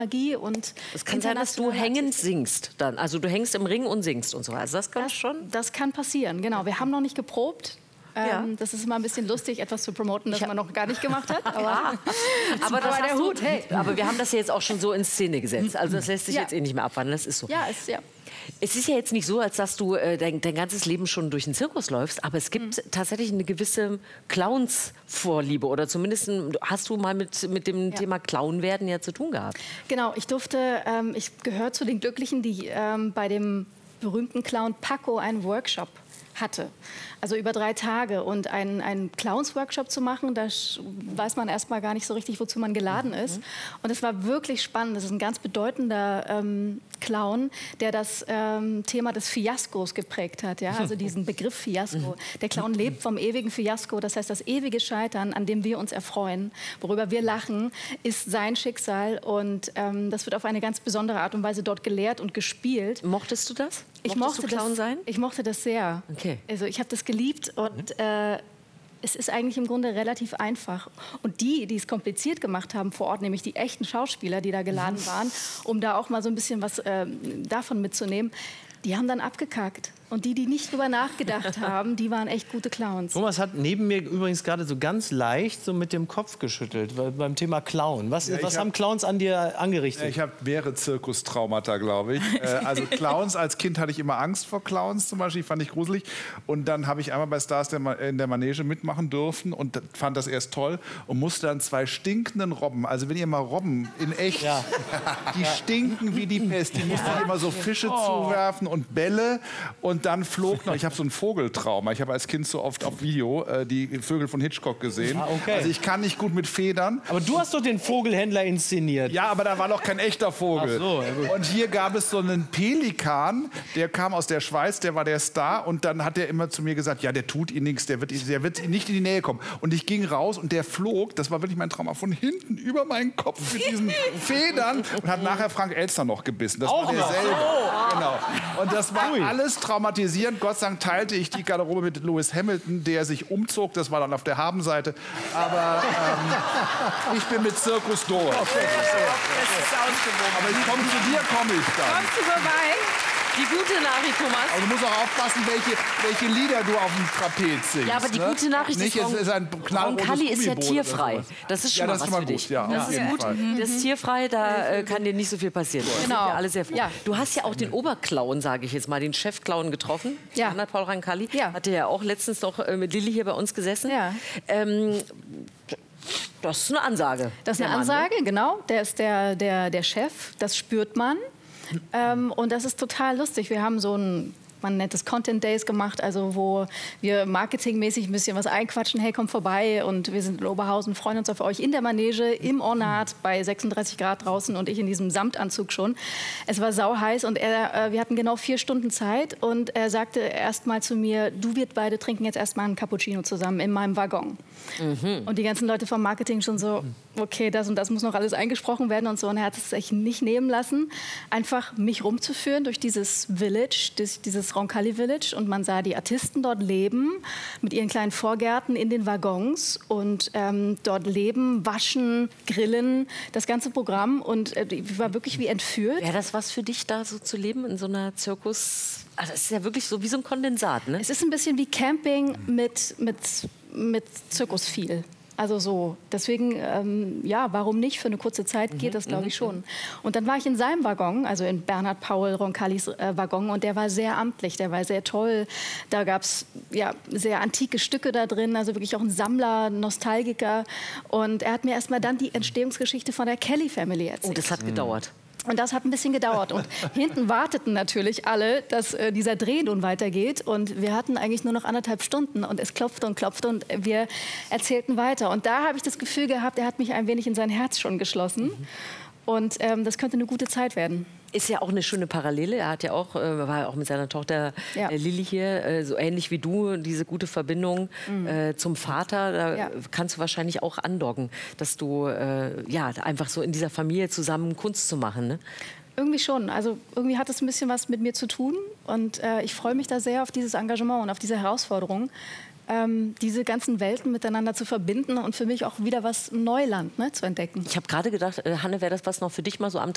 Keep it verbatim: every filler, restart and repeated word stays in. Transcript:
Magie und es kann sein, dass du hängend singst dann. Also du hängst im Ring und singst und so. Also das kann das, schon. Das kann passieren, genau. Wir haben noch nicht geprobt. Ja. Ähm, das ist immer ein bisschen lustig, etwas zu promoten, das man noch gar nicht gemacht hat. Aber, aber, das aber der Hut, du, hey. Aber wir haben das ja jetzt auch schon so in Szene gesetzt. Also das lässt sich ja. jetzt eh nicht mehr abwandeln. Das ist so. Ja, ist ja. Es ist ja jetzt nicht so, als dass du äh, dein, dein ganzes Leben schon durch den Zirkus läufst, aber es gibt mhm. tatsächlich eine gewisse Clowns-Vorliebe oder zumindest ein, hast du mal mit, mit dem ja. Thema Clown werden ja zu tun gehabt. Genau, ich durfte, ähm, ich gehöre zu den Glücklichen, die ähm, bei dem berühmten Clown Paco einen Workshop hatte. Also über drei Tage. Und einen, einen Clowns-Workshop zu machen, da weiß man erst mal gar nicht so richtig, wozu man geladen ist. Mhm. Und es war wirklich spannend. Das ist ein ganz bedeutender ähm, Clown, der das ähm, Thema des Fiaskos geprägt hat. Ja? Also diesen Begriff Fiasko. Der Clown lebt vom ewigen Fiasko. Das heißt, das ewige Scheitern, an dem wir uns erfreuen, worüber wir lachen, ist sein Schicksal. Und ähm, das wird auf eine ganz besondere Art und Weise dort gelehrt und gespielt. Mochtest du das? Ich Mochtest mochte du Clown das, sein? Ich mochte das sehr. Okay. Also ich habe das geliebt und äh, es ist eigentlich im Grunde relativ einfach. Und die, die es kompliziert gemacht haben vor Ort, nämlich die echten Schauspieler, die da geladen waren, um da auch mal so ein bisschen was äh, davon mitzunehmen, die haben dann abgekackt. Und die, die nicht drüber nachgedacht haben, die waren echt gute Clowns. Thomas hat neben mir übrigens gerade so ganz leicht so mit dem Kopf geschüttelt weil, beim Thema Clown. Was, ja, was haben hab, Clowns an dir angerichtet? Ich habe mehrere Zirkustraumata, glaube ich. äh, also Clowns, als Kind hatte ich immer Angst vor Clowns zum Beispiel, fand ich gruselig. Und dann habe ich einmal bei Stars der, in der Manege mitmachen dürfen und fand das erst toll und musste dann zwei stinkenden Robben, also wenn ihr mal Robben in echt, ja. die stinken wie die Pest, die musste ich immer so Fische oh. zuwerfen und Bälle und dann flog noch, ich habe so ein Vogeltrauma. Ich habe als Kind so oft auf Video äh, die Vögel von Hitchcock gesehen. Ah, okay. Also ich kann nicht gut mit Federn. Aber du hast doch den Vogelhändler inszeniert. Ja, aber da war noch kein echter Vogel. Ach so, ja, und hier gab es so einen Pelikan, der kam aus der Schweiz, der war der Star. Und dann hat er immer zu mir gesagt, ja, der tut Ihnen nichts, der wird, der wird nicht in die Nähe kommen. Und ich ging raus und der flog, das war wirklich mein Trauma, von hinten über meinen Kopf mit diesen Federn und hat nachher Frank Elstner noch gebissen. Das Auch war derselbe. Oh. Genau. Und das war Ui. alles traumatisierend. Gott sei Dank teilte ich die Garderobe mit Lewis Hamilton, der sich umzog. Das war dann auf der Habenseite. Aber ähm, ich bin mit Zirkus durch. Okay. Das ist ausgewogen. Aber ich komme zu dir, komme ich dann. Kommst du vorbei? Die gute Nachricht, Thomas. Aber du musst auch aufpassen, welche, welche Lieder du auf dem Trapez singst. Ja, aber die ne? gute Nachricht Nicht, ist, es ist ein Roncalli ist ja tierfrei. Das ist schon ja, mal das was ist für gut. dich. Ja, das ist gut. Fall. Das ist tierfrei, da äh, kann dir nicht so viel passieren. Das genau. ja alles sehr ja. Du hast ja auch den Oberclown, sage ich jetzt mal, den Chefclown getroffen. Ja. Paul Roncalli. Ja. Hatte ja auch letztens noch äh, mit Lilly hier bei uns gesessen. Ja. Ähm, das ist eine Ansage. Das ist eine Mann, Ansage, ne? genau. Der ist der, der, der Chef, das spürt man. Ähm, und das ist total lustig. Wir haben so ein, man nennt es Content Days gemacht, also wo wir marketingmäßig ein bisschen was einquatschen. Hey, kommt vorbei und wir sind in Oberhausen, freuen uns auf euch in der Manege, im Ornat, bei sechsunddreißig Grad draußen und ich in diesem Samtanzug schon. Es war sauheiß und er, äh, wir hatten genau vier Stunden Zeit und er sagte erst mal zu mir, du, wir beide trinken jetzt erst mal einen Cappuccino zusammen in meinem Waggon. Mhm. Und die ganzen Leute vom Marketing schon so, okay, das und das muss noch alles eingesprochen werden und so. Und er hat es sich nicht nehmen lassen, einfach mich rumzuführen durch dieses Village, durch dieses Roncalli Village. Und man sah die Artisten dort leben, mit ihren kleinen Vorgärten in den Waggons. Und ähm, dort leben, waschen, grillen, das ganze Programm. Und äh, ich war wirklich wie entführt. Wäre das was für dich, da so zu leben, in so einer Zirkus? Ah, das ist ja wirklich so wie so ein Kondensat, ne? Es ist ein bisschen wie Camping mit, mit, mit Zirkus viel. Also so. Deswegen, ähm, ja, warum nicht? Für eine kurze Zeit geht das, glaube ich, schon. Und dann war ich in seinem Waggon, also in Bernhard Paul Roncallis äh, Waggon. Und der war sehr amtlich, der war sehr toll. Da gab es ja, sehr antike Stücke da drin, also wirklich auch ein Sammler, ein Nostalgiker. Und er hat mir erst mal dann die Entstehungsgeschichte von der Kelly Family erzählt. Oh, das hat gedauert. Und das hat ein bisschen gedauert. Und hinten warteten natürlich alle, dass äh, dieser Dreh nun weitergeht. Und wir hatten eigentlich nur noch anderthalb Stunden. Und es klopfte und klopfte und wir erzählten weiter. Und da habe ich das Gefühl gehabt, er hat mich ein wenig in sein Herz schon geschlossen. Mhm. Und ähm, das könnte eine gute Zeit werden. Ist ja auch eine schöne Parallele. Er hat ja auch, äh, war auch mit seiner Tochter ja. äh, Lilly hier, äh, so ähnlich wie du, diese gute Verbindung mhm. äh, zum Vater. Da ja. kannst du wahrscheinlich auch andocken, dass du äh, ja, einfach so in dieser Familie zusammen Kunst zu machen, ne? Irgendwie schon. Also irgendwie hat es ein bisschen was mit mir zu tun. Und äh, ich freue mich da sehr auf dieses Engagement und auf diese Herausforderung. Ähm, diese ganzen Welten miteinander zu verbinden und für mich auch wieder was Neuland, ne, zu entdecken. Ich habe gerade gedacht, äh, Hanne, wäre das was noch für dich mal so am